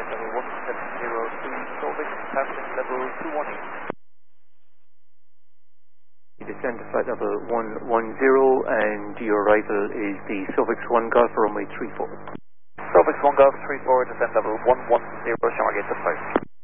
level 1702 Solvik, passing level 218. Descend to flight level 110 and your arrival is the Suffix 1 Golf runway 34. Suffix 1 Golf 34, descend level 110, Shamrock Gate to 5.